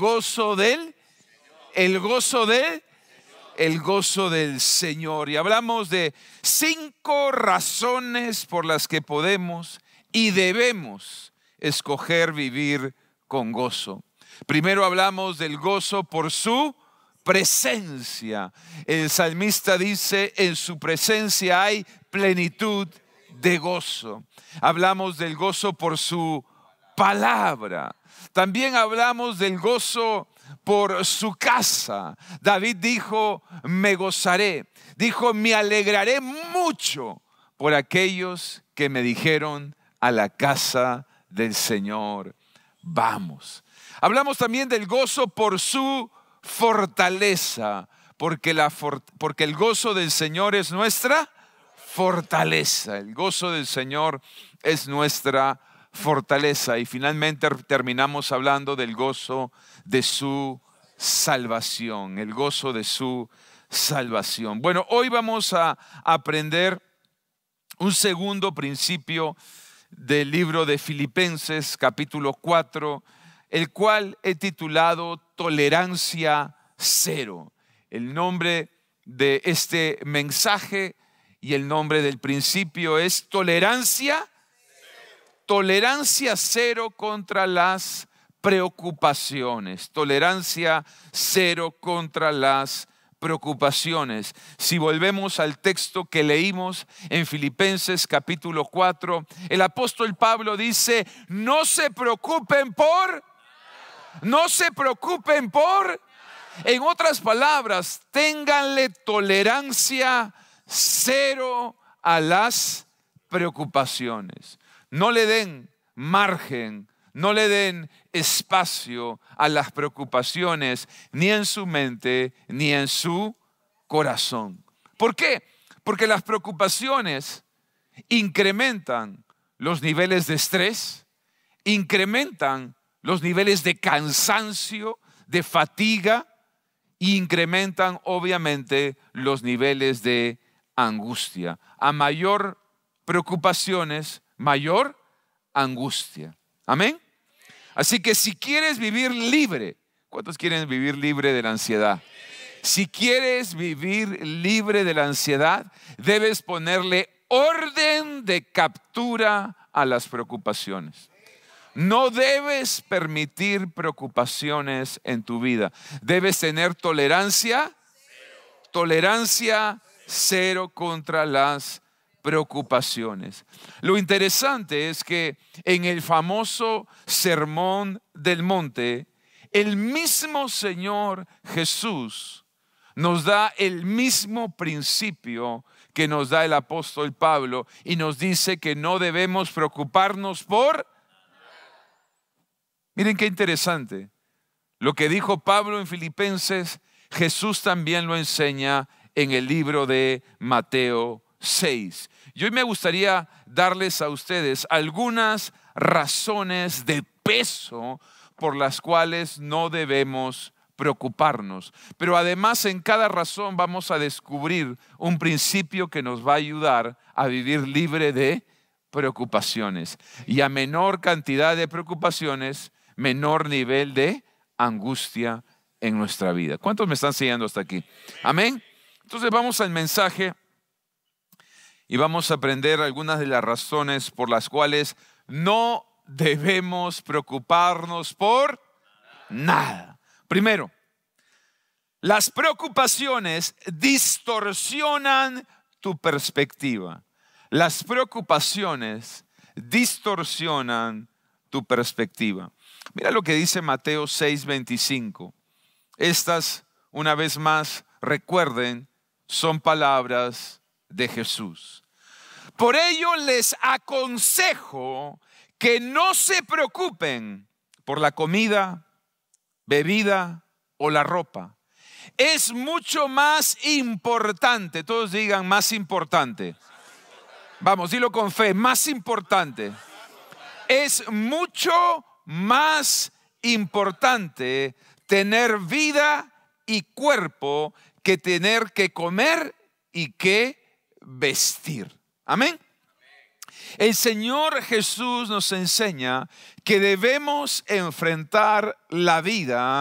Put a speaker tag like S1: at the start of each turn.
S1: el gozo del Señor. Y hablamos de 5 razones por las que podemos y debemos escoger vivir con gozo. Primero hablamos del gozo por su presencia. El salmista dice: en su presencia hay plenitud de gozo. Hablamos del gozo por su palabra. También hablamos del gozo por su casa. David dijo: me gozaré. Dijo: me alegraré mucho por aquellos que me dijeron: a la casa del Señor vamos. Hablamos también del gozo por su fortaleza, porque el gozo del Señor es nuestra fortaleza. El gozo del Señor es nuestra fortaleza. Y finalmente terminamos hablando del gozo de su salvación, el gozo de su salvación. Bueno, hoy vamos a aprender un segundo principio del libro de Filipenses, capítulo 4, el cual he titulado Tolerancia Cero. El nombre de este mensaje y el nombre del principio es Tolerancia cero contra las preocupaciones. Tolerancia cero contra las preocupaciones. Si volvemos al texto que leímos en Filipenses capítulo 4, el apóstol Pablo dice: no se preocupen por. En otras palabras, ténganle tolerancia cero a las preocupaciones. No le den margen, no le den espacio a las preocupaciones, ni en su mente, ni en su corazón. ¿Por qué? Porque las preocupaciones incrementan los niveles de estrés, incrementan los niveles de cansancio, de fatiga, e incrementan obviamente los niveles de angustia. A mayor preocupaciones, mayor angustia. Amén. Así que si quieres vivir libre, ¿cuántos quieren vivir libre de la ansiedad? Si quieres vivir libre de la ansiedad, debes ponerle orden de captura a las preocupaciones. No debes permitir preocupaciones en tu vida. Debes tener tolerancia cero contra las preocupaciones. Lo interesante es que en el famoso Sermón del Monte, el mismo Señor Jesús nos da el mismo principio que nos da el apóstol Pablo y nos dice que no debemos preocuparnos por. Miren qué interesante. Lo que dijo Pablo en Filipenses, Jesús también lo enseña en el libro de Mateo 6. Y hoy me gustaría darles a ustedes algunas razones de peso por las cuales no debemos preocuparnos. Pero además en cada razón vamos a descubrir un principio que nos va a ayudar a vivir libre de preocupaciones. Y a menor cantidad de preocupaciones, menor nivel de angustia en nuestra vida. ¿Cuántos me están siguiendo hasta aquí? Amén. Entonces vamos al mensaje y vamos a aprender algunas de las razones por las cuales no debemos preocuparnos por nada. Primero, las preocupaciones distorsionan tu perspectiva. Las preocupaciones distorsionan tu perspectiva. Mira lo que dice Mateo 6:25. Estas, una vez más, recuerden, son palabras de Jesús. Por ello les aconsejo que no se preocupen por la comida, bebida o la ropa. Es mucho más importante. Todos digan más importante. Vamos, dilo con fe, más importante. Es mucho más importante tener vida y cuerpo que tener que comer y que vestir. Amén. El Señor Jesús nos enseña que debemos enfrentar la vida